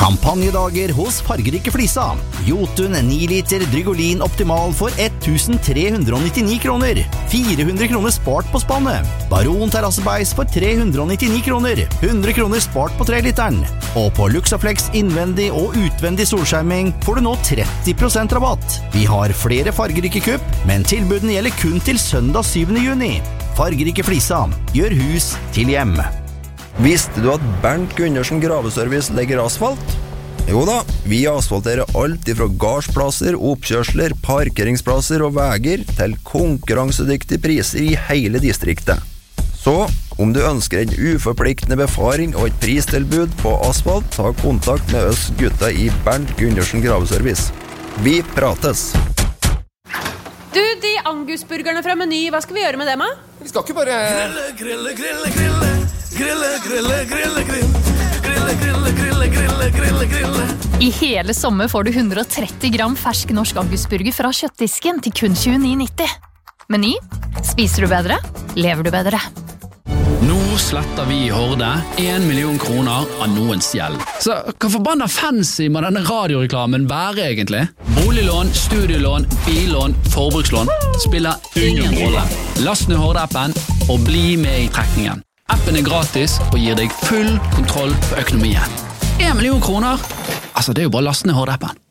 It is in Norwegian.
Kampanjedager hos Fargerike Flisa. Jotun 9 liter Drygolin Optimal for 1399 kroner. 400 kroner spart på spannet. Baron terrassebeis for 399 kroner. 100 kroner spart på 3 literen. Og på Luxaflex innvendig og utvendig solskjerming får du nå 30% rabatt. Vi har flere fargerike kupp, men tilbudene gjelder kun til søndag 7. juni. Fargerike Flisa. Gjør hus til hjem. Visste du at Bernt Gundersen Graveservice legger asfalt? Jo da, vi asfalterer alt ifra gardsplasser, oppkjørsler, parkeringsplasser og veger til konkurransedyktige priser i hele distriktet. Så, om du ønsker en uforpliktende befaring og et pristilbud på asfalt, ta kontakt med oss gutta i Bernt Gundersen Graveservice. Vi prates! Du, de angusburgerne fra Meny, hva skal vi gjøre med dem, da? Vi skal ikke bare... Grille. I hele sommer får du 130 gram fersk norsk angusburger fra kjøttdisken til kun 29,90. Meny, spiser du bedre, lever du bedre. Nå sletter vi i Horde 1 million kroner av noens gjeld. Så hva forbanna fancy må denne radioreklamen være egentlig? Boliglån, studielån, billån, forbrukslån spiller ingen rolle. Last ned Horde-appen og bli med i trekningen. Appen er gratis og gir deg full kontroll på økonomien. 1 million kroner? Altså, det er jo bare last ned Horde-appen.